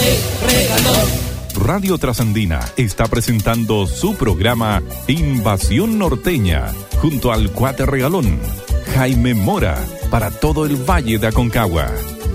Radio Trasandina está presentando su programa Invasión Norteña junto al Cuate Regalón, Jaime Mora, para todo el Valle de Aconcagua.